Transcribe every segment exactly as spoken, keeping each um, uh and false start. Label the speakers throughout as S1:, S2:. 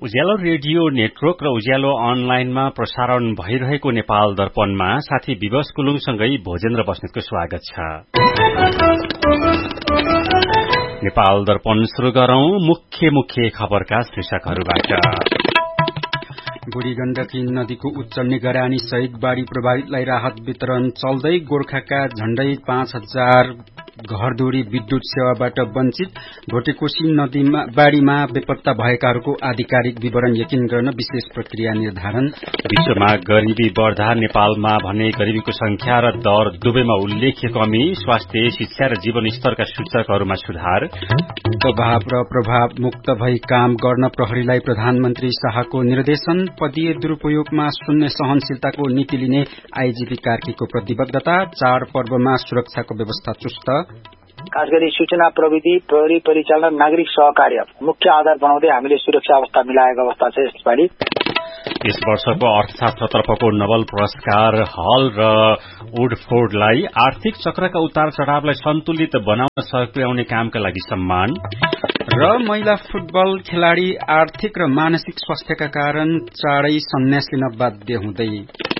S1: उज्यालो radio network र उज्यालो अनलाइनमा प्रसारण भइरहेको नेपाल दर्पणमा साथी विवश कुलुङसँगै भोजेन्द्र बस्नेतको स्वागत छ। नेपाल दर्पण शुरू गरौं मुख्य मुख्य खबरका शीर्षकहरूबाट।
S2: बुढी गण्डकी नदीको उच्च निगरानी सहित बाढ़ी प्रभावितलाई राहत वितरण चल्दै। गोर्खाका झण्डै पाँच हजार घरधुरी विद्युत सेवाबाट वञ्चित। भोटेकोशी नदीमा बाढ़ीमा बेपत्ता भएकाहरूको आधिकारिक विवरण यकिन गर्न विशेष प्रक्रिया निर्धारण।
S1: विश्वमा गरीबी बढ़दा नेपालमा भने गरीबीको संख्या र दर दुवैमा उल्लेख्य कमी। स्वास्थ्य, शिक्षा र जीवन स्तरका सूचकहरूमा सुधार।
S2: दबाव र प्रभाव मुक्त भई काम गर्न प्रहरीलाई प्रधानमन्त्री शाहको निर्देशन। पदीय दुरूपयोगमा शून्य सहनशीलताको नीति लिने आईजीपी कार्कीको प्रतिबद्धता। चाडपर्वमा सुरक्षाको व्यवस्था चुस्त।
S3: खास गरी सूचना प्रविधि, प्रहरी परिचालन, नागरिक सहकार्य मुख्य आधार बनाउँदै हामीले सुरक्षा अवस्था मिलाएको अवस्था छ यसपालि।
S1: यस वर्षको अर्थशास्त्रतर्फको नोबेल पुरस्कार हल र वुडफोर्डलाई आर्थिक चक्रका उतार चढ़ावलाई सन्तुलित बनाउन सहयोग पुर्याउने कामका लागि सम्मान।
S2: र महिला फुटबल खेलाड़ी आर्थिक र मानसिक स्वास्थ्यका कारण चाँडै सन्यास लिन बाध्य हुँदै।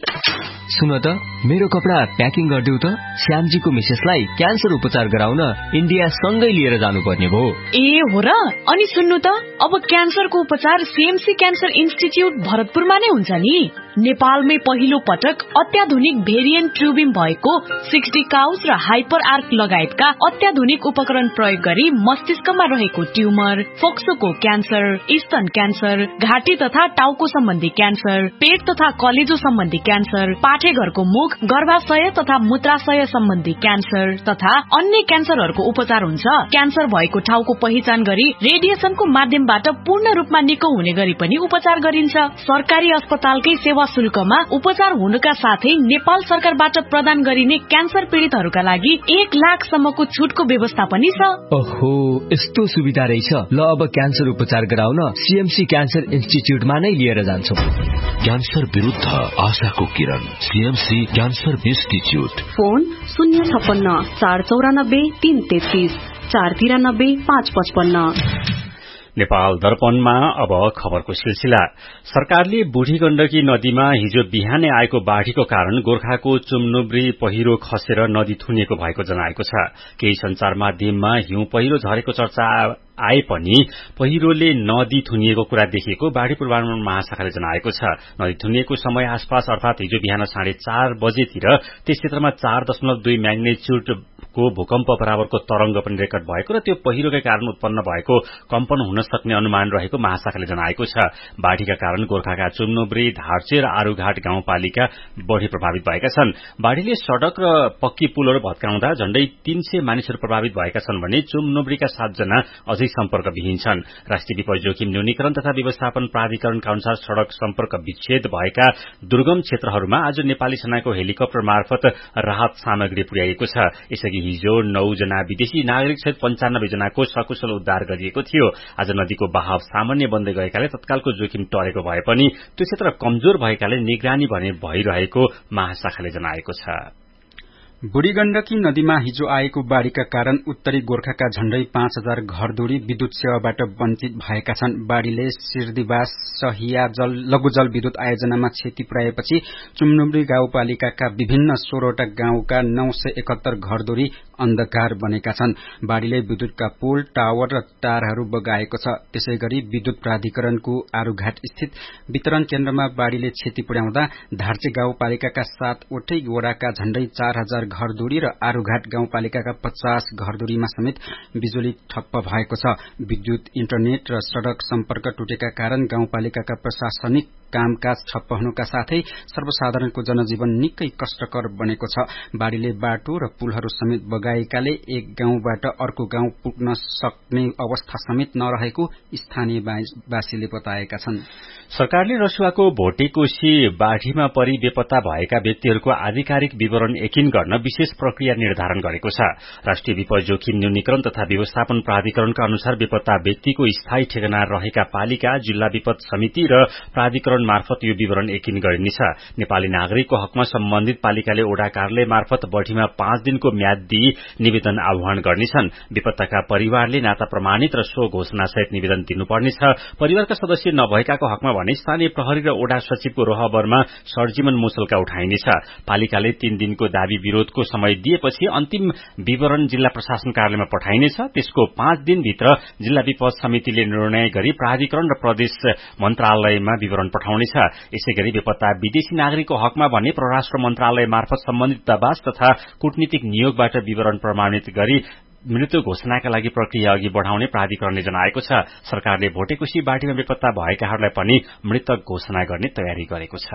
S4: सुन त, मेरो कपडा प्याकिङ गरिदेऊ त। श्यामजीको मिसेसलाई क्यान्सर उपचार गराउन इन्डिया सँगै लिएर जानुपर्ने भयो।
S5: ए हो र? अनि सुन्नु त, अब क्यान्सरको उपचार सीएमसी क्यान्सर इन्स्टिच्युट भरतपुरमा नै हुन्छ नि। नेपालमै पहिलो पटक अत्याधुनिक भेरिएन्ट ट्युबिम भएको सिक्सटी काउस र हाइपर आर्क लगायतका अत्याधुनिक उपकरण प्रयोग गरी मस्तिष्कमा रहेको ट्युमर, फोक्सोको क्यान्सर, स्तन क्यान्सर, घाँटी तथा टाउको सम्बन्धी क्यान्सर, पेट तथा कलेजो सम्बन्धी क्यान्सर, पाठेघरको मुख, गर्भाशय तथा मूत्राशय सम्बन्धी क्यान्सर तथा अन्य क्यान्सरहरूको उपचार हुन्छ। क्यान्सर भएको ठाउँको पहिचान गरी रेडिएसनको माध्यमबाट पूर्ण रूपमा निको हुने गरी पनि उपचार गरिन्छ। सरकारी अस्पतालकै सेवा शुल्कमा उपचार हुनुका साथै नेपाल सरकारबाट प्रदान गरिने क्यान्सर पीड़ितहरूका लागि एक लाख सम्मको छुटको व्यवस्था पनि छ।
S4: ओहो, यस्तो सुविधा रहेछ। ल, अब क्यान्सर उपचार गराउन सीएमसी क्यान्सर इन्स्टिच्युटमा नै लिएर जान्छौं।
S6: क्यान्सर विरुद्ध आशाको किरण, सीएमसी क्यान्सर इन्स्टिच्युट।
S7: फोन शून्य छप्पन्न चार चौरानब्बे तीन तेत्तीस चार तिरानब्बे पाँच पचपन्न।
S1: नेपाल दर्पणमा अब खबरको सिलसिला। सरकारले बुढी गण्डकी नदीमा हिजो बिहानै आएको बाढ़ीको कारण गोर्खाको चुम्नुब्री पहिरो खसेर नदी थुनिएको भएको जनाएको छ। केही संचार माध्यममा हिउँ पहिरो झरेको चर्चा आए पनि पहिरोले नदी थुनिएको कुरा देखिएको बाढ़ी पूर्वानुमान महाशाखाले जनाएको छ। नदी थुनिएको समय आसपास अर्थात हिजो बिहान साढे चार बजेतिर त्यस क्षेत्रमा चार दशमलव दुई म्याग्नेच्युड को भूकम्प बराबरको तरंग पनि रेकर्ड भएको र त्यो पहिरोकै कारण उत्पन्न भएको कम्पन हुन सक्ने अनुमान रहेको महाशाखाले जनाएको छ। बाढ़ीका कारण गोर्खाका चुम्नुब्री, धार्चे र आरूघाट गाउँपालिका बढ़ी प्रभावित भएका छन्। बाढ़ीले सड़क र पक्की पुलहरू भत्काउँदा झण्डै तीन सय मानिसहरू प्रभावित भएका छन् भने चुम्नुब्रीका सातजना अझै सम्पर्कविहीन छन्। राष्ट्रिय विपद जोखिम न्यूनीकरण तथा व्यवस्थापन प्राधिकरणका अनुसार सड़क सम्पर्क विच्छेद भएका दुर्गम क्षेत्रहरूमा आज नेपाली सेनाको हेलिकप्टर मार्फत राहत सामग्री पुर्याइएको छ। यसअघि हिजो नौ जना विदेशी नागरिक सहित पञ्चानब्बे जनाको सकुशल उद्धार गरिएको थियो। आज नदीको बहाव सामान्य बन्दै गएकाले तत्कालको जोखिम टरेको भए पनि त्यो क्षेत्र कमजोर भएकाले निगरानी भने भइरहेको महाशाखाले जनाएको छ।
S2: बुढी गण्डकी नदीमा हिजो आएको बाढ़ीका कारण उत्तरी गोर्खाका झण्डै पाँच हजार घरधुरी विद्युत सेवाबाट वञ्चित भएका छन्। बाढ़ीले सिर्दिवास सहिया जल लघुजल विद्युत आयोजनामा क्षति पुर्याएपछि चुम्नुब्री गाउँपालिकाका विभिन्न सोह्रवटा गाउँका नौ सय एकहत्तर घरधुरी अन्धकार बनेका छन्। बाढ़ीले विद्युतका पोल, टावर र तारहरू बगाएको छ। त्यसै गरी विद्युत प्राधिकरणको आरूघाट स्थित वितरण केन्द्रमा बाढ़ीले क्षति पुर्याउँदा धार्चे गाउँपालिकाका सातवटै वडाका झण्डै चार हजार घरधुरी र आरूघाट गाउँपालिकाका पचास घरधुरीमा समेत बिजुली ठप्प भएको छ। विद्युत, इन्टरनेट र सड़क सम्पर्क टुटेका कारण गाउँपालिकाका प्रशासनिक कामकाज ठप्प हुनुका साथै सर्वसाधारणको जनजीवन निकै कष्टकर बनेको छ। बाढ़ीले बाटो र पुलहरू समेत बगाएकाले एक गाउँबाट अर्को गाउँ पुग्न सक्ने अवस्था समेत नरहेको स्थानीयवासीले बताएका छन्।
S1: सरकारले रसुवाको भोटेकोशी बाढ़ीमा परि बेपत्ता भएका व्यक्तिहरूको आधिकारिक विवरण यकिन गर्न विशेष प्रक्रिया निर्धारण गरेको छ। राष्ट्रिय विपद जोखिम न्यूनीकरण तथा व्यवस्थापन प्राधिकरणका अनुसार बेपत्ता व्यक्तिको स्थायी ठेगाना रहेका पालिका, जिल्ला विपद समिति र प्राधिकरण मार्फत यो विवरण यकिन गरिनेछ। नेपाली नागरिकको हकमा सम्बन्धित पालिकाले ओडा कार्यालय मार्फत बढीमा पाँच दिनको म्याद दिई निवेदन आह्वान गर्नेछन्। बेपत्ताका परिवारले नाता प्रमाणित र सो घोषणासहित निवेदन दिनुपर्नेछ। परिवारका सदस्य नभएकाको हकमा भने स्थानीय प्रहरी र ओडा सचिवको रोहबरमा सरजीवन मुसलका उठाइनेछ। पालिकाले तीन दिनको दावी विरोधको समय दिएपछि अन्तिम विवरण जिल्ला प्रशासन कार्यालयमा पठाइनेछ। त्यसको पाँच दिनभित्र जिल्ला विपद समितिले निर्णय गरी प्राधिकरण र प्रदेश मन्त्रालयमा विवरण पठाउनेछ। यसै गरी बेपत्ता विदेशी नागरिकको हकमा भने परराष्ट्र मन्त्रालय मार्फत सम्बन्धित दूतावास तथा कूटनीतिक नियोगबाट विवरण प्रमाणित गरी मृत्यु घोषणाका लागि प्रक्रिया अघि बढ़ाउने प्राधिकरणले जनाएको छ। सरकारले भोटेकोशी बाढीमा बेपत्ता भएकाहरूलाई पनि मृतक घोषणा गर्ने तयारी गरेको छ।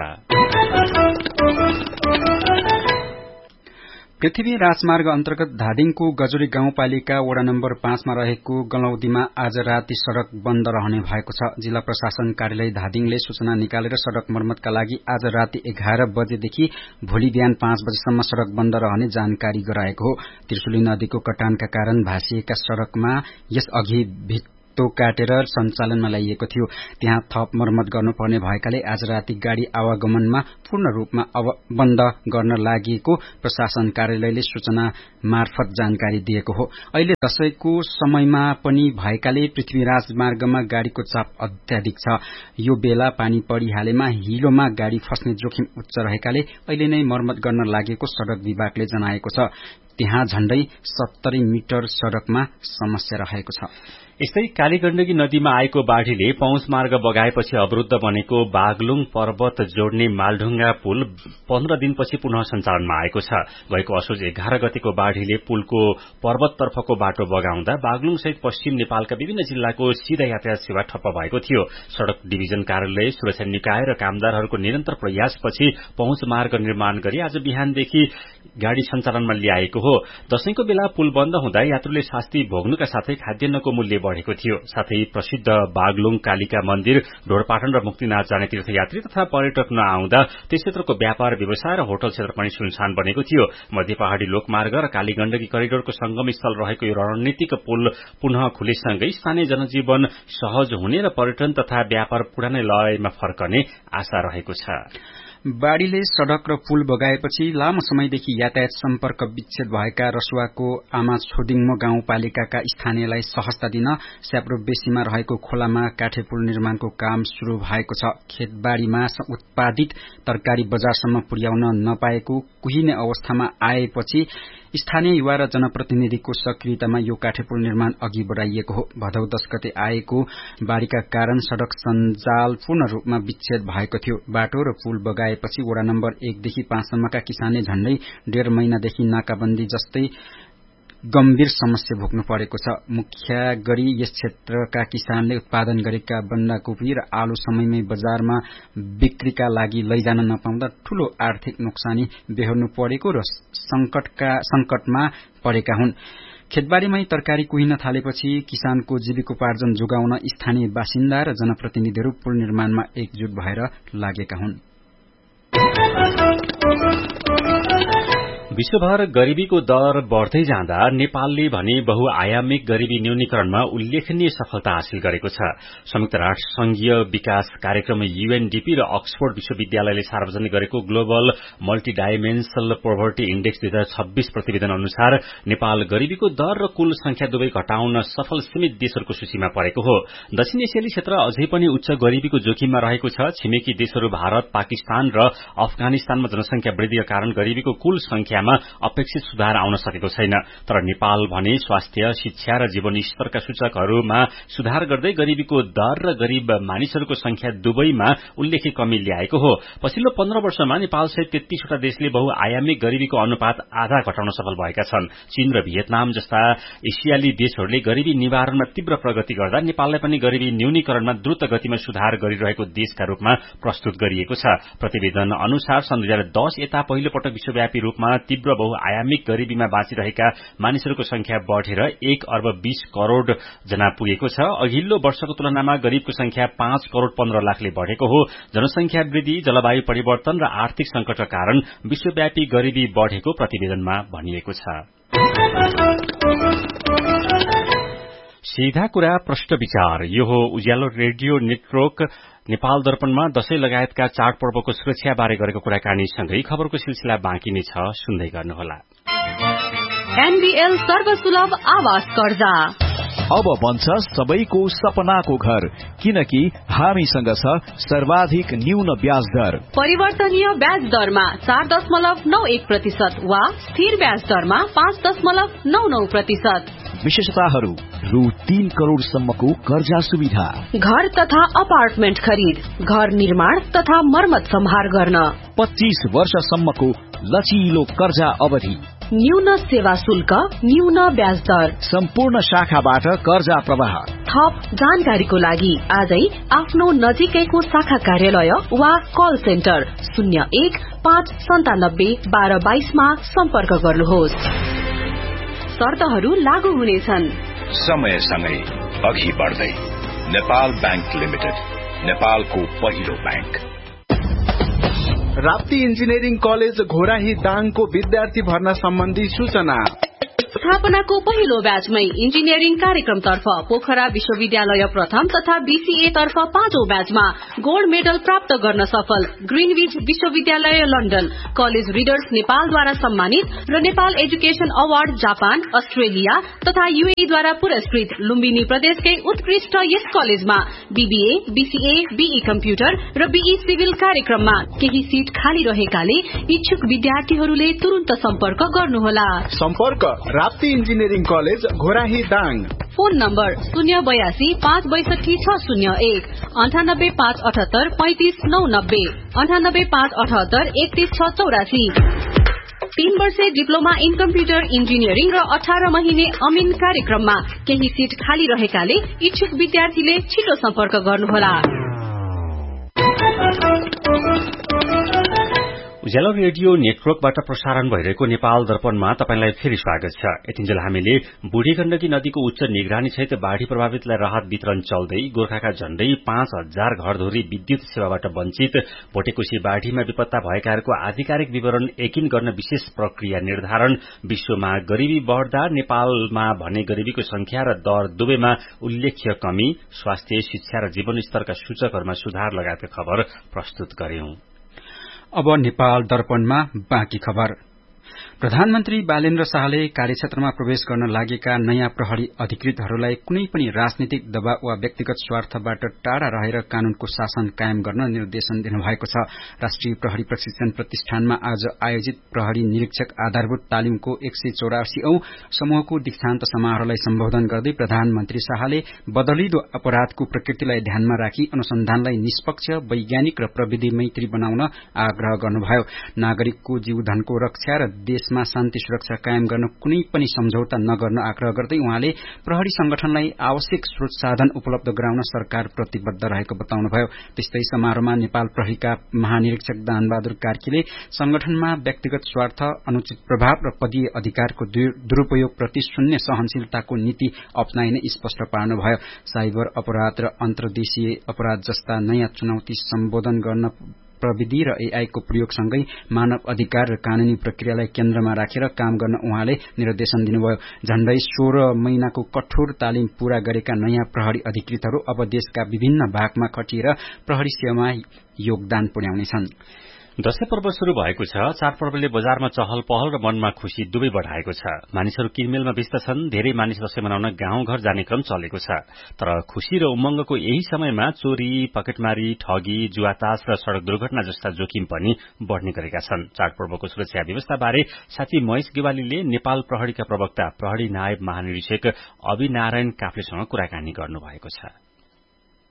S2: पृथ्वी राजमार्ग अन्तर्गत धादिङको गजुरी गाउँपालिका वडा नम्बर पाँचमा रहेको गलौदीमा आज राति सड़क बन्द रहने भएको छ। जिल्ला प्रशासन कार्यालय धादिङले सूचना निकालेर सड़क मर्मतका लागि आज राति एघार बजेदेखि भोलि बिहान पाँच बजेसम्म सड़क बन्द रहने जानकारी गराएको हो। त्रिशुली नदीको कटानका कारण भाँसिएका सड़कमा यस अघि तो काटेर सञ्चालनमा ल्याइएको थियो। त्यहाँ थप मर्मत गर्नुपर्ने भएकाले आज राति गाड़ी आवागमनमा पूर्ण रूपमा बन्द गर्न लागेको प्रशासन कार्यालयले सूचना मार्फत जानकारी दिएको हो। अहिले दशैंको समयमा पनि भएकाले पृथ्वीराज मार्गमा गाड़ीको चाप अत्याधिक छ। यो बेला पानी परिहालेमा हिलोमा गाड़ी फस्ने जोखिम उच्च रहेकाले अहिले नै मर्मत गर्न लागेको सड़क विभागले जनाएको छ। त्यहाँ झण्डै सत्तरी मिटर सड़कमा समस्या रहेको छ।
S1: यस्तै कालीगण्डकी नदीमा आएको बाढ़ीले पहुँच मार्ग बगाएपछि अवरूद्ध बनेको बागलुङ पर्वत जोड्ने मालढुङ्गा पुल पन्ध्र दिनपछि पुनः सञ्चालनमा आएको छ। गएको असोज एघार गतेको बाढ़ीले पुलको पर्वततर्फको बाटो बगाउँदा बागलुङ सहित पश्चिम नेपालका विभिन्न जिल्लाको सीधा यातायात सेवा ठप्प भएको थियो। सड़क डिभिजन कार्यालय, सुरक्षा निकाय र कामदारहरूको निरन्तर प्रयासपछि पहुँच मार्ग निर्माण गरी आज बिहानदेखि गाड़ी सञ्चालनमा ल्याएको हो। दशैंको बेला पुल बन्द हुँदा यात्रुले शास्ति भोग्नुका साथै खाद्यान्नको मूल्य बढ़ेको थियो। साथै प्रसिद्ध बागलुङ कालिका मन्दिर, ढोरपाटन र मुक्तिनाथ जाने तीर्थयात्री तथा पर्यटक नआउँदा त्यस क्षेत्रको व्यापार व्यवसाय र होटल क्षेत्र पनि सुनसान बनेको थियो। मध्य पहाड़ी लोकमार्ग र कालीगण्डकी करिडोरको संगम स्थल रहेको यो रणनीतिक पुल पुनः खुलेसँगै स्थानीय जनजीवन सहज हुने र पर्यटन तथा व्यापार पुरानै लयमा फर्कने आशा रहेको छ।
S2: बाढ़ीले सड़क र पुल बगाएपछि लामो समयदेखि यातायात सम्पर्क विच्छेद भएका रसुवाको आमा छोदिङमो गाउँपालिकाका स्थानीयलाई सहजता दिन स्याप्रो बेसीमा रहेको खोलामा काठे पुल निर्माणको काम शुरू भएको छ। खेतबाड़ीमा उत्पादित तरकारी बजारसम्म पुर्याउन नपाएको कुहिने अवस्थामा आएपछि स्थानीय युवा र जनप्रतिनिधिको सक्रियतामा यो काठे पुल निर्माण अघि बढ़ाइएको हो। भदौ दश गते आएको बाढ़ीका कारण सड़क सञ्जाल पूर्ण रूपमा विच्छेद भएको थियो। बाटो र पुल बगाएपछि वडा नम्बर एकदेखि पाँचसम्मका किसानले झण्डै डेढ़ महिनादेखि नाकाबन्दी जस्तै गम्भीर समस्या भोग्नु परेको छ। मुख्य गरी यस क्षेत्रका किसानले उत्पादन गरेका बन्दाकोपी र आलु समयमै बजारमा बिक्रीका लागि लैजान नपाउँदा ठूलो आर्थिक नोक्सानी बेहोर्नु परेको र संकटका संकटमा परेका हुन्। खेतबारीमै तरकारी कुहिन थालेपछि किसानको जीविकोपार्जन जोगाउन स्थानीय बासिन्दा र जनप्रतिनिधिहरू पुल निर्माणमा एकजुट भएर लागेका हुन्।
S1: विश्वभर गरीबीको दर बढ़दै जाँदा नेपालले भने बहुआयामिक गरीबी न्यूनीकरणमा उल्लेखनीय सफलता हासिल गरेको छ। संयुक्त राष्ट्र संघीय विकास कार्यक्रम यूएनडीपी र अक्सफोर्ड विश्वविद्यालयले सार्वजनिक गरेको ग्लोबल मल्टीडाइमेन्शनल पोभर्टी इण्डेक्स दुई हजार छब्बीस प्रतिवेदन अनुसार नेपाल गरीबीको दर र कुल संख्या दुवै घटाउन सफल सीमित देशहरूको सूचीमा परेको हो। दक्षिण एसियाली क्षेत्र अझै पनि उच्च गरीबीको जोखिममा रहेको छ। छिमेकी देशहरू भारत, पाकिस्तान र अफगानिस्तानमा जनसंख्या वृद्धिका कारण गरीबीको कुल संख्या अपेक्षित सुधार आउन सकेको छैन। तर नेपाल भने स्वास्थ्य, शिक्षा र जीवन स्तरका सूचकहरूमा सुधार गर्दै गरीबीको दर र गरीब मानिसहरूको संख्या दुवैमा उल्लेख्य कमी ल्याएको हो। पछिल्लो पन्ध्र वर्षमा नेपाल सहित तेत्तीसवटा देशले बहुआयामिक गरीबीको अनुपात आधा घटाउन सफल भएका छन्। चीन र भियतनाम जस्ता एसियाली देशहरूले गरीबी निवारणमा तीव्र प्रगति गर्दा नेपाललाई पनि गरीबी न्यूनीकरणमा द्रुत गतिमा सुधार गरिरहेको देशका रूपमा प्रस्तुत गरिएको छ। प्रतिवेदन अनुसार सन् दुई हजार दस यता पहिलो पटक विश्वव्यापी रूपमा तीव्र बहुआयामिक गरीबीमा बाँचिरहेका मानिसहरूको संख्या बढ़ेर एक अर्ब बीस करोड़ जना पुगेको छ। अघिल्लो वर्षको तुलनामा गरीबको संख्या पाँच करोड़ पन्ध्र लाखले बढ़ेको हो। जनसंख्या वृद्धि, जलवायु परिवर्तन र आर्थिक संकटका कारण विश्वव्यापी गरीबी बढ़ेको प्रतिवेदनमा भनिएको छ। सीधा कुरा प्रश्न विचार, यो हो उज्यालो रेडियो नेटवर्क नेपाल दर्पणमा दशैं लगायतका चाडपर्वको सुरक्षाबारे गरेको कुराकानीसँगै खबरको सिलसिला बाँकी नै छ, सुन्दै गर्नुहोला।
S7: एनबीएल सर्वसुलभ आवास कर्जा
S8: अब बन्छ सबैको सपनाको घर, किनकि हामीसँग छ सर्वाधिक न्यून ब्याज दर।
S7: परिवर्तनीय ब्याज दरमा चार दशमलव नौ एक प्रतिशत वा स्थिर ब्याज दरमा पाँच दशमलव नौ नौ प्रतिशत।
S8: विशेषताहरू रु तीन करोड़ सम्मको कर्जा सुविधा,
S7: घर तथा अपार्टमेन्ट खरीद, घर निर्माण तथा मर्मत सम्हार गर्न,
S8: पच्चीस वर्षसम्मको लचिलो कर्जा अवधि,
S7: न्यून सेवा शुल्क, न्यून ब्याज दर,
S8: सम्पूर्ण शाखाबाट कर्जा प्रवाह।
S7: थप जानकारीको लागि आजै आफ्नो नजिकैको शाखा कार्यालय वा कल सेन्टर शून्य एक पाँच सन्तानब्बे बाह्र बाइसमा सम्पर्क गर्नुहोस्। शर्तहरू लागू हुनेछन्।
S6: समयसँगै अघि बढ्दै नेपाल बैंक लिमिटेड, नेपालको पहिलो bank.
S9: Rapti engineering college Ghorahi दाङको विद्यार्थी भर्ना सम्बन्धी सूचना।
S7: स्थापनाको पहिलो ब्याचमै इन्जिनियरिङ कार्यक्रमतर्फ पोखरा विश्वविद्यालय प्रथम तथा बीसीए तर्फ पाँचौं ब्याचमा गोल्ड मेडल प्राप्त गर्न सफल ग्रीनविच विश्वविद्यालय लन्डन, कलेज रिडर्स नेपालद्वारा सम्मानित र Nepal education award Japan, Australia तथा यूएईद्वारा पुरस्कृत लुम्बिनी प्रदेशकै उत्कृष्ट यस कलेजमा बीबीए, बीसीए, बीई कम्प्युटर र बीई सिभिल कार्यक्रममा केही सीट खाली रहेकाले इच्छुक विद्यार्थीहरूले तुरन्त सम्पर्क गर्नुहोला।
S9: सम्पर्क Rapti engineering college Ghorahi Dang.
S7: Phone number शून्य बयासी पाँच बैसठी छ शून्य एक, अन्ठानब्बे पाँच अठहत्तर पैंतिस नौ नब्बे, अन्ठानब्बे पाँच अठहत्तर एकतीस छ चौरासी। तीन वर्षे डिप्लोमा इन कम्प्युटर इन्जिनियरिङ र अठार महिने अमिन कार्यक्रममा केही सीट खाली रहेकाले इच्छुक विद्यार्थीले छिटो सम्पर्क गर्नुहोला।
S1: उज्यालो रेडियो नेटवर्कबाट प्रसारण भइरहेको नेपाल दर्पणमा तपाईंलाई फेरि स्वागत छ। यतिन्जेल हामीले बुढी गण्डकी नदीको उच्च निगरानी सहित बाढ़ी प्रभावितलाई राहत वितरण चल्दै गोर्खाका झण्डै पाँच हजार घरधुरी विद्युत सेवाबाट वञ्चित भोटेकोशी बाढ़ीमा विपत्ता भएकाहरूको आधिकारिक विवरण यकिन गर्न विशेष प्रक्रिया निर्धारण, विश्वमा गरीबी बढ़दा नेपालमा भने गरीबीको संख्या र दर दुवैमा उल्लेख्य कमी, स्वास्थ्य, शिक्षा र जीवनस्तरका सूचकहरूमा सुधार लगायतका खबर प्रस्तुत गर्यौं।
S2: अब नेपाल दर्पणमा बाँकी खबर। प्रधानमन्त्री बालेन्द्र शाहले कार्यक्षेत्रमा प्रवेश गर्न लागेका नयाँ प्रहरी अधिकृतहरूलाई कुनै पनि राजनीतिक दबाव वा व्यक्तिगत स्वार्थबाट टाढा रहेर कानूनको शासन कायम गर्न निर्देशन दिनुभएको छ। राष्ट्रिय प्रहरी प्रशिक्षण प्रतिष्ठानमा आज आयोजित प्रहरी निरीक्षक आधारभूत तालिमको एक सय चौरासी औं समूहको दीक्षान्त समारोहलाई सम्बोधन गर्दै प्रधानमन्त्री शाहले बदलिदो अपराधको प्रकृतिलाई ध्यानमा राखी अनुसन्धानलाई निष्पक्ष, वैज्ञानिक र प्रविधि मैत्री बनाउन आग्रह गर्नुभयो। नागरिकको जीवधनको रक्षा र देशमा शान्ति सुरक्षा कायम गर्न कुनै पनि सम्झौता नगर्न आग्रह गर्दै उहाँले प्रहरी संगठनलाई आवश्यक स्रोत साधन उपलब्ध गराउन सरकार प्रतिबद्ध रहेको बताउनुभयो। त्यस्तै समारोहमा नेपाल प्रहरीका महानिरीक्षक दानबहादुर कार्कीले संगठनमा व्यक्तिगत स्वार्थ, अनुचित प्रभाव र पदीय अधिकारको दुरूपयोगप्रति शून्य सहनशीलताको नीति अपनाइने स्पष्ट पार्नुभयो। साइबर अपराध र अन्तर्देशीय अपराध जस्ता नयाँ चुनौती सम्बोधन गर्न प्रविधि र एआई को प्रयोगसँगै मानव अधिकार र कानूनी प्रक्रियालाई केन्द्रमा राखेर काम गर्न उहाँले निर्देशन दिनुभयो। झण्डै सोह्र महिनाको कठोर तालिम पूरा गरेका नयाँ प्रहरी अधिकृतहरू अब देशका विभिन्न भागमा खटिएर प्रहरी सेवामा योगदान पुर्याउनेछन्।
S1: दशैं पर्व शुरू भएको छ। चाडपर्वले बजारमा चहल पहल र मनमा खुशी दुवै बढ़ाएको छ। मानिसहरू किनमेलमा व्यस्त छन्। धेरै मानिस दशैं मनाउन गाउँघर जाने क्रम चलेको छ। तर खुशी र उमंगको यही समयमा चोरी, पकेटमारी, ठगी, जुवातास र सड़क दुर्घटना जस्ता जोखिम पनि बढ़ने गरेका छन्। चाडपर्वको सुरक्षा व्यवस्थाबारे साथी महेश गेवालीले नेपाल प्रहरीका प्रवक्ता प्रहरी नायब महानिरीक्षक अभिनारायण काफ्लेसँग कुराकानी गर्नुभएको छ।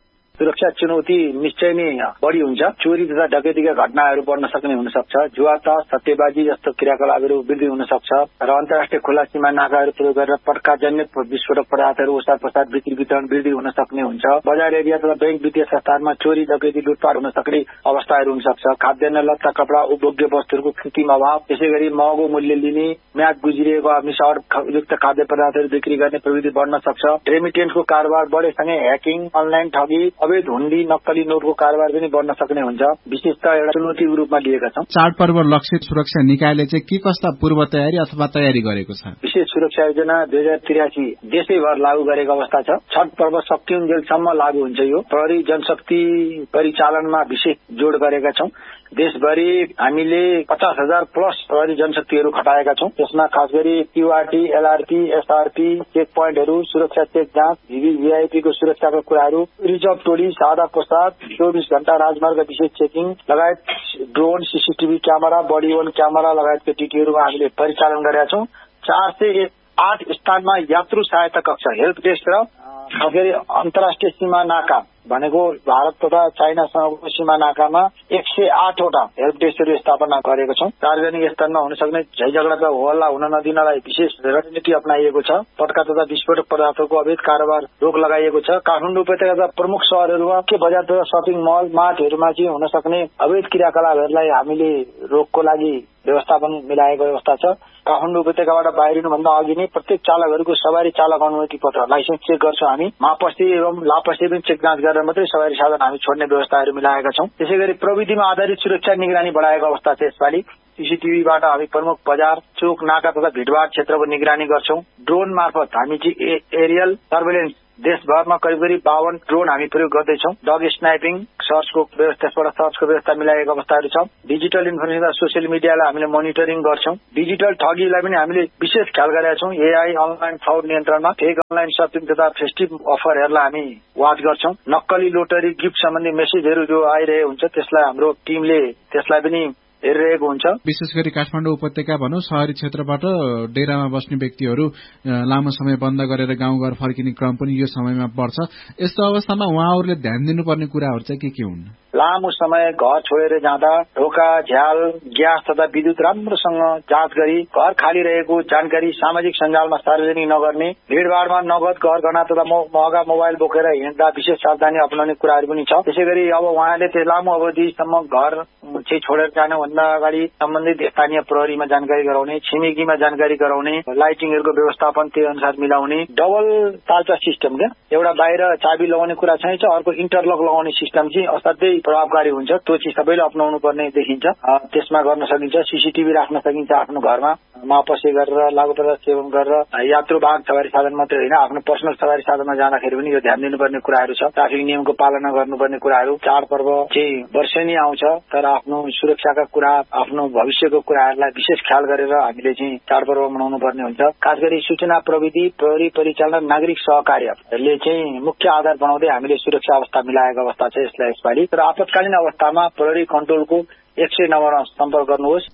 S3: सुरक्षा चुनौती निश्चय नै बढी हुन्छ। चोरी तथा डकैतीका घटनाहरू बढ्न सक्ने हुन सक्छ। जुवाता सट्टेबाजी जस्तो क्रियाकलापहरू वृद्धि हुन सक्छ र अन्तर्राष्ट्रिय खुला सीमा नाकाहरू प्रयोग गरेर पटकाजन्य विस्फोटक पदार्थहरू ओसार पसार बिक्री वितरण वृद्धि हुन सक्ने हुन्छ। बजार एरिया तथा बैंक वित्तीय संस्थानमा चोरी डकैती लुटपाट हुन सक्ने अवस्थाहरू हुन सक्छ। खाद्यान्न लत्ता कपडा उपभोग्य वस्तुहरूको कृत्रिम अभाव, त्यसै गरी महँगो मूल्य लिने, म्याद गुज्रिएका मिसावट युक्त खाद्य पदार्थहरू बिक्री गर्ने प्रवृत्ति बढ्न सक्छ। रेमिटेन्सको कारोबार बढेसँगै ह्याकिङ, अनलाइन ठगी, अवैध हुन्डी, नक्कली नोटको कारोबार पनि बढ्न सक्ने हुन्छ। विशेषतः एउटा चुनौतीको रूपमा लिएका छौं।
S9: चाडपर्व लक्षित सुरक्षा निकायले चाहिँ के कस्ता पूर्व तयारी अथवा तयारी गरेको छ?
S3: विशेष सुरक्षा योजना दुई हजार त्रियासी देशैभर लागू गरेको अवस्था छ। छठ पर्व सकिउन्जेलसम्म लागू हुन्छ। यो प्रहरी जनशक्ति परिचालनमा विशेष जोड गरेका छौं। देशभरि हामीले पचास हजार प्लस प्रहरी जनशक्तिहरू खटाएका छौं। त्यसमा खास गरी क्यूआरटी, एलआरपी, एसआरपी, चेक पोइन्टहरू, सुरक्षा चेक जाँच, भिभीआईपीको सुरक्षाका कुराहरू, रिजर्भ टोली, सादा पोसाक, चौबिस घण्टा राजमार्ग विशेष चेकिङ लगायत drone, CCTV camera, body own camera लगायतका टिटीहरूमा हामीले परिचालन गरेका छौं। चार सय आठ स्थानमा यात्रु सहायता कक्ष, हेल्प डेस्क र खास गरी अन्तर्राष्ट्रिय सीमा नाका भनेको भारत तथा चाइनासँगको सीमा नाकामा एक सय आठवटा हेल्प डेस्कहरू स्थापना गरेको छौं। सार्वजनिक स्थानमा हुन सक्ने झैझगडा होहल्ला हुन नदिनलाई विशेष रणनीति अपनाइएको छ। पटका तथा विस्फोटक पदार्थको अवैध कारोबार रोक लगाइएको छ। काठमाडौँ उपत्यकाका प्रमुख शहरहरूमा के बजार तथा शपिङ मल, मार्टहरूमा चाहिँ हुन सक्ने अवैध क्रियाकलापहरूलाई हामीले रोकको लागि व्यवस्थापन मिलाएको व्यवस्था छ। काठमाडौँ उपत्यकाबाट बाहिरिनुभन्दा अघि नै प्रत्येक चालकहरूको सवारी चालक अनुमति पत्र लाइसेन्स चेक गर्छौं हामी। मापस्ती एवं लापस्ती पनि चेक जाँच गरेर मात्रै सवारी साधन हामी छोड्ने व्यवस्थाहरू मिलाएका छौं। त्यसै गरी प्रविधिमा आधारित सुरक्षा निगरानी बढाएको अवस्था छ। यसपालि सीसीटीभीबाट हामी प्रमुख बजार, चोक, नाका तथा भिडभाड क्षेत्रको निगरानी गर्छौं। ड्रोन मार्फत हामी चाहिँ एरियल सर्वेलेन्स देशभरमा करिब करिब बावन ड्रोन हामी प्रयोग गर्दैछौं। डग स्नाइपिङ, सर्चको व्यवस्था, त्यसबाट सर्चको व्यवस्था मिलाएको अवस्थाहरू छ। डिजिटल इन्फर्मेसन, सोसियल मिडियालाई हामीले मोनिटरिङ गर्छौं। डिजिटल ठगीलाई पनि हामीले विशेष ख्याल गरेका छौं। एआई अनलाइन फ्रड नियन्त्रणमा फेक अनलाइन शपिङ तथा फेस्टिभ अफरहरूलाई हामी वाच गर्छौं। नक्कली लोटरी, गिफ्ट सम्बन्धी मेसेजहरू जो आइरहे हुन्छ त्यसलाई हाम्रो टिमले त्यसलाई पनि हेरिरहेको हुन्छ।
S9: विशेष गरी काठमाडौँ उपत्यका भनौं शहरी क्षेत्रबाट डेरामा बस्ने व्यक्तिहरू लामो समय बन्द गरेर गाउँ घर फर्किने क्रम पनि यो समयमा बढ्छ। यस्तो अवस्थामा उहाँहरूले ध्यान दिनुपर्ने कुराहरू चाहिँ के के हुन्?
S3: लामो समय घर छोडेर जाँदा ढोका, झ्याल, ग्यास तथा विद्युत राम्रोसँग जाँच गरी घर खाली रहेको जानकारी सामाजिक सञ्जालमा सार्वजनिक नगर्ने, भिडभाडमा नगद गहना तथा महँगा मोबाइल बोकेर हिँड्दा विशेष सावधानी अपनाउने कुराहरू पनि छ। त्यसै गरी अब उहाँले त्यो लामो अवधिसम्म घर चाहिँ छोडेर जानुभन्दा अगाडि सम्बन्धित स्थानीय प्रहरीमा जानकारी गराउने, छिमेकीमा जानकारी गराउने, लाइटिङहरूको व्यवस्थापन त्यही अनुसार मिलाउने, डबल तालचा सिस्टम क्या एउटा बाहिर चाबी लगाउने कुरा चाहिँ छ, अर्को इन्टरलक लगाउने सिस्टम चाहिँ असाध्यै प्रभावकारी हुन्छ। त्यो चाहिँ सबैले अपनाउनु पर्ने देखिन्छ। त्यसमा गर्न सकिन्छ। सीसीटीभी राख्न सकिन्छ आफ्नो घरमा। मापसे गरेर लागु पदार्थ सेवन गरेर यात्रु वाहक सवारी साधन मात्रै होइन, आफ्नो पर्सनल सवारी साधनमा जाँदाखेरि पनि यो ध्यान दिनुपर्ने कुराहरू छ। ट्राफिक नियमको पालना गर्नुपर्ने कुराहरू। चाडपर्व चाहिँ वर्षेनी आउँछ, तर आफ्नो सुरक्षाका कुरा, आफ्नो भविष्यको कुराहरूलाई विशेष ख्याल गरेर हामीले चाहिँ चाडपर्व मनाउनु पर्ने हुन्छ। खास गरी सूचना प्रविधि, प्रहरी परिचालन, नागरिक सहकार्यले चाहिँ मुख्य आधार बनाउँदै हामीले सुरक्षा अवस्था मिलाएको अवस्था छ यसलाई यसपालि। तर आपतकालीन अवस्थामा प्रहरी कन्ट्रोलको एक सय नम्बरमा सम्पर्क गर्नुहोस्।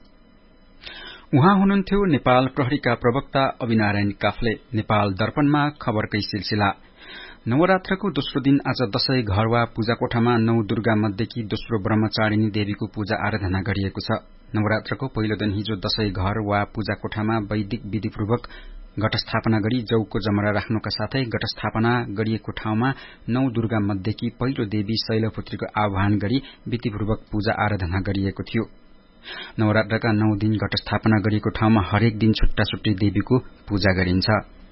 S2: उहाँ हुनुहुन्थ्यो नेपाल प्रहरीका प्रवक्ता अविनारायण काफ्ले। नेपाल दर्पणमा खबरकै सिलसिला। नवरात्रको दोस्रो दिन आज दशैं घरवा पूजाकोठामा नौ दुर्गा मध्येकी दोस्रो ब्रह्मचारिणी देवीको पूजा आराधना गरिएको छ। नवरात्रको पहिलो दिन हिजो दशैं घर वा पूजाकोठामा वैदिक विधिपूर्वक घटस्थापना गरी जौको जमरा राख्नुका साथै घटस्थापना गरिएको ठाउँमा नौ दुर्गा मध्येकी पहिलो देवी शैलपुत्रीको आह्वान गरी विधिपूर्वक पूजा आराधना गरिएको थियो। नवरात्रका नौ दिन घटस्थापना गरिएको ठाउँमा हरेक दिन छुट्टा छुट्टै देवीको पूजा गरिन्छ।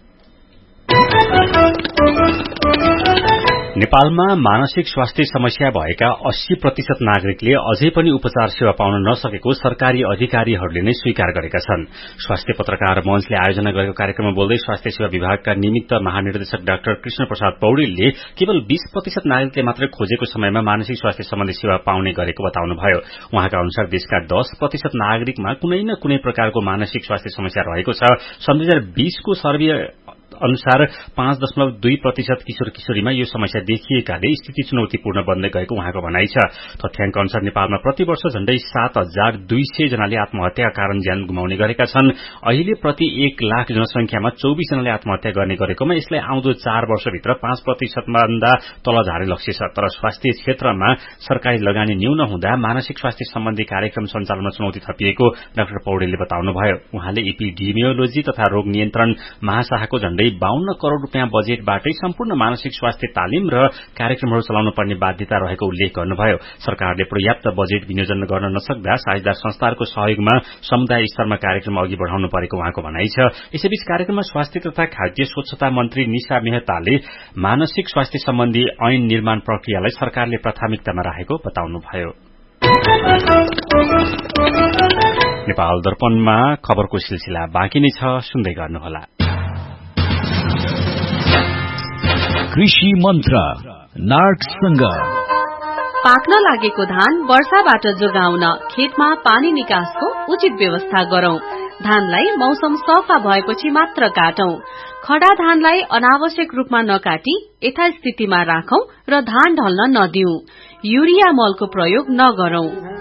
S1: नेपालमा मानसिक स्वास्थ्य समस्या भएका अस्सी प्रतिशत नागरिकले अझै पनि उपचार सेवा पाउन नसकेको सरकारी अधिकारीहरूले नै स्वीकार गरेका छन्। स्वास्थ्य पत्रकार मञ्चले आयोजना गरेको कार्यक्रममा बोल्दै स्वास्थ्य सेवा विभागका निमित्त महानिर्देशक डाक्टर कृष्ण प्रसाद पौडेलले केवल बीस प्रतिशत नागरिकले मात्रै खोजेको समयमा मानसिक स्वास्थ्य सम्बन्धी सेवा पाउने गरेको बताउनुभयो। उहाँका अनुसार देशका दस प्रतिशत नागरिकमा कुनै न कुनै प्रकारको मानसिक स्वास्थ्य समस्या रहेको छ। सन् दुई हजार बीसको सर्वे अनुसार पाँच दशमलव दुई प्रतिशत किशोर किशोरीमा यो समस्या देखिएकाले स्थिति चुनौतीपूर्ण बन्दै गएको उहाँको भनाइ छ। तथ्याङ्क अनुसार नेपालमा प्रतिवर्ष झण्डै सात हजार दुई सय जनाले आत्महत्याका कारण ज्यान गुमाउने गरेका छन्। अहिले प्रति एक लाख जनसंख्यामा चौबिस जनाले आत्महत्या गर्ने गरेकोमा यसलाई आउँदो चार वर्षभित्र पाँच प्रतिशत भन्दा तल झार्ने लक्ष्य छ। तर स्वास्थ्य क्षेत्रमा सरकारी लगानी न्यून हुँदा मानसिक स्वास्थ्य सम्बन्धी कार्यक्रम सञ्चालनमा चुनौती थपिएको डाक्टर पौडेलले बताउनुभयो। उहाँले एपिडेमियोलोजी तथा रोग नियन्त्रण महाशाखाको झण्डै बाहन्न करोड़ रूपियाँ बजेटबाटै सम्पूर्ण मानसिक स्वास्थ्य तालिम र कार्यक्रमहरू चलाउनु पर्ने बाध्यता रहेको उल्लेख गर्नुभयो। सरकारले पर्याप्त बजेट विनियोजन गर्न नसक्दा साझेदार संस्थाहरूको सहयोगमा समुदाय स्तरमा कार्यक्रम अघि बढ़ाउनु परेको उहाँको भनाइ छ। यसैबीच कार्यक्रममा स्वास्थ्य तथा खाद्य स्वच्छता मन्त्री निशा मेहताले मानसिक स्वास्थ्य सम्बन्धी ऐन निर्माण प्रक्रियालाई सरकारले प्राथमिकतामा राखेको बताउनुभयो। नेपाल दर्पणमा खबरको सिलसिला बाँकी नै छ, सुन्दै गर्नुहोला।
S8: कृषि मन्त्र नार्कसँग
S7: पाक्न लागेको धान वर्षाबाट जोगाउन खेतमा पानी निकासको उचित व्यवस्था गरौं। धानलाई मौसम सफा भएपछि मात्र काटौं। खडा धानलाई अनावश्यक रूपमा नकाटी यथास्थितिमा राखौं र धान ढल्न नदिऊ। युरिया मलको प्रयोग नगरौं।